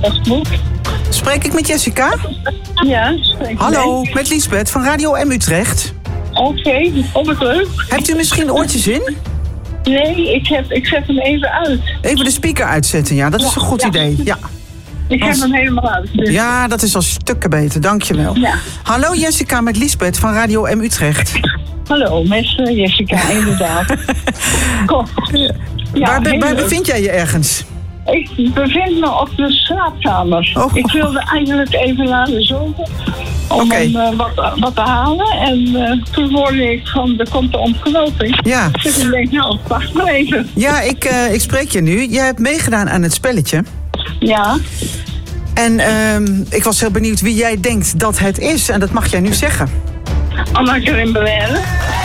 Dat is goed. Spreek ik met Jessica? Ja, spreek Hallo, mee. met Liesbeth van Radio M Utrecht. Oké, op het leuk. Hebt u misschien oortjes in? Nee, ik zet hem even uit. Even de speaker uitzetten, ja, dat is een goed idee. Ja. Ik heb hem helemaal uit. Dus. Ja, dat is al stukken beter, dankjewel. Ja. Hallo Jessica met Liesbeth van Radio M Utrecht. Hallo, met Jessica, inderdaad. Kom. Ja, Waar bevind jij je ergens? Ik bevind me op de slaapkamer. Oh. Ik wilde eigenlijk even naar de zolder om Oké. wat te halen. En toen hoorde ik van, er komt de ontknoping. Ja. Dus ik denk, nou, wacht maar even. Ja, ik spreek je nu. Jij hebt meegedaan aan het spelletje. Ja, En ik was heel benieuwd wie jij denkt dat het is. En dat mag jij nu zeggen. Anna Grimberère.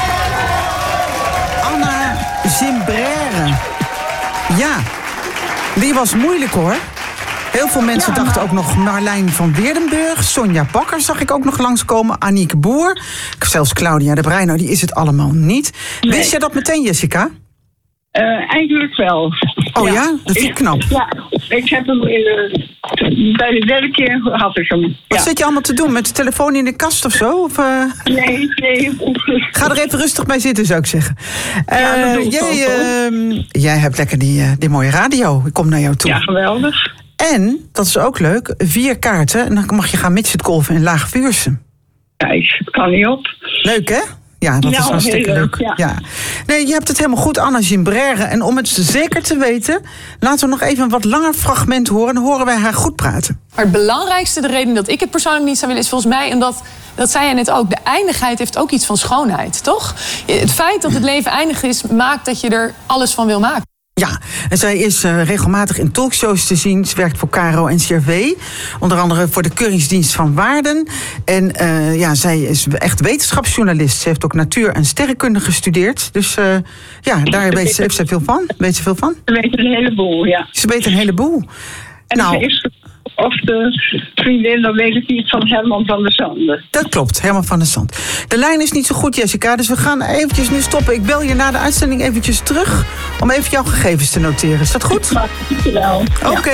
Anna Zimbrère. Ja, die was moeilijk hoor. Heel veel mensen dachten ook nog Marlijn van Weerdenburg. Sonja Bakker zag ik ook nog langskomen. Aniek Boer. Zelfs Claudia de Breij. Nou, die is het allemaal niet. Nee. Wist jij dat meteen, Jessica? Eigenlijk wel. Oh ja? Dat vind ik knap. Ja, ik heb hem bij de derde keer had ik hem. Wat Ja. zit je allemaal te doen? Met de telefoon in de kast of zo? Of, Nee. Ga er even rustig bij zitten, zou ik zeggen. Ja, dat doe ik jij hebt lekker die mooie radio. Ik kom naar jou toe. Ja, geweldig. En, dat is ook leuk, 4 kaarten. En dan mag je gaan midgetgolfen in Laag Vuursche. Kijk, het kan niet op. Leuk, hè? Ja, dat Ja, is hartstikke heel leuk. leuk, ja. Nee, je hebt het helemaal goed, Anna Gimbrère. En om het zeker te weten, laten we nog even een wat langer fragment horen. Dan horen wij haar goed praten. Maar het belangrijkste, de reden dat ik het persoonlijk niet zou willen, is volgens mij, en dat zei je net ook, de eindigheid heeft ook iets van schoonheid, toch? Het feit dat het leven eindig is, maakt dat je er alles van wil maken. Ja, en zij is regelmatig in talkshows te zien. Ze werkt voor Caro en CRV. Onder andere voor de Keuringsdienst van Waarden. En zij is echt wetenschapsjournalist. Ze heeft ook natuur- en sterrenkunde gestudeerd. Dus daar heeft ze veel van. Weet ze veel van? Ze weet een heleboel, ja. Ze weet een heleboel. En ze is of de vriendin, dan weet ik niet, van Herman van der Zanden. Dat klopt, Herman van der Zand. De lijn is niet zo goed, Jessica, dus we gaan eventjes nu stoppen. Ik bel je na de uitzending eventjes terug om even jouw gegevens te noteren. Is dat goed? Dankjewel. Oké.